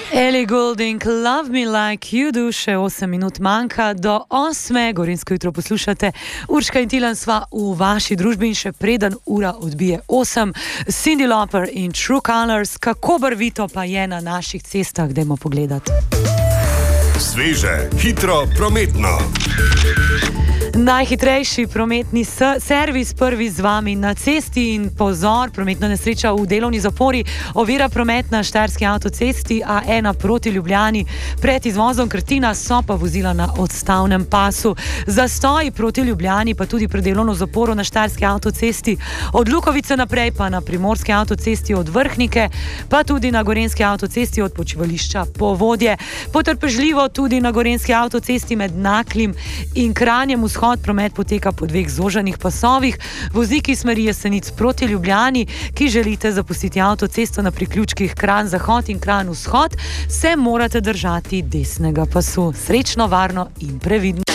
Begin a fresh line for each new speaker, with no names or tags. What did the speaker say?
Ellie Goulding, Love Me Like You Do, še 8 minut manjka do 8. Gorenjsko jutro poslušate. Urška in Tilen sva v vaši družbi in še preden ura odbije 8. Cyndi Lauper in True Colors, kako barvito pa je na naših cestah, dajmo pogledati.
Sveže, hitro, prometno.
Najhitrejši prometni servis prvi z vami na cesti in pozor, prometna nesreča v delovni zapori ovira promet na Štajerski avtocesti A1 proti Ljubljani. Pred izvozom Krtina so pa vozila na odstavnem pasu. Zastoj proti Ljubljani pa tudi pred delovno zaporo na Štajerski avtocesti. Od Lukovice naprej pa na Primorski avtocesti od Vrhnike, pa tudi na Gorenjski avtocesti od počivališča Povodje. Potrpežljivo tudi na Gorenjski avtocesti med Naklim in Kranjem vzhod promet poteka po dveh zožanih pasovih. Vozniki smeri Jesenic proti Ljubljani, ki želite zapustiti avtocesto na priključkih Kranj zahod in Kranj vzhod, se morate držati desnega pasu. Srečno, varno in previdno.